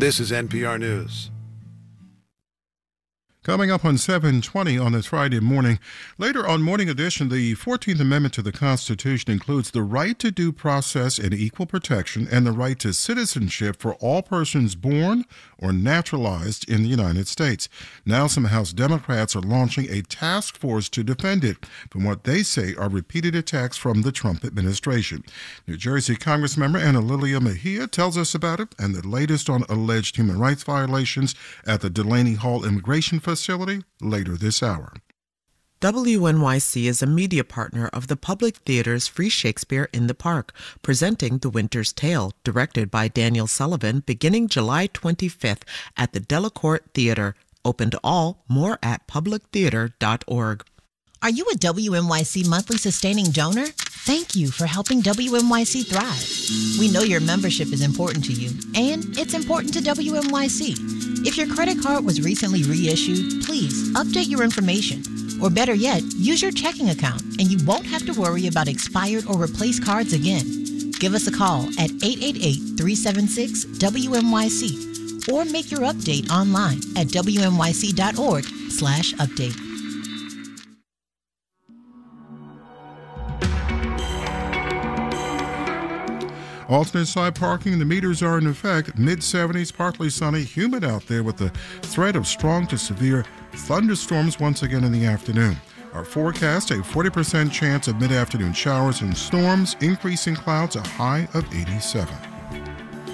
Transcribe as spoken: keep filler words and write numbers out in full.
This is N P R News. Coming up on seven twenty on this Friday morning. Later on Morning Edition, the fourteenth Amendment to the Constitution includes the right to due process and equal protection and the right to citizenship for all persons born or naturalized in the United States. Now some House Democrats are launching a task force to defend it from what they say are repeated attacks from the Trump administration. New Jersey Congressmember Ana Lilia Mejia tells us about it and the latest on alleged human rights violations at the Delaney Hall Immigration Facility. Facility later this hour. W N Y C is a media partner of the Public Theater's Free Shakespeare in the Park, presenting The Winter's Tale, directed by Daniel Sullivan, beginning July twenty-fifth at the Delacorte Theater. Open to all. More at public theater dot org. Are you a W N Y C monthly sustaining donor? Thank you for helping W N Y C thrive. We know your membership is important to you, and it's important to W N Y C. If your credit card was recently reissued, please update your information. Or better yet, use your checking account, and you won't have to worry about expired or replaced cards again. Give us a call at eight eight eight, three seven six, W N Y C or make your update online at W N Y C dot org slash update. Alternate side parking, the meters are in effect. mid seventies, partly sunny, humid out there with the threat of strong to severe thunderstorms once again in the afternoon. Our forecast, a forty percent chance of mid-afternoon showers and storms, increasing clouds, a high of eighty-seven.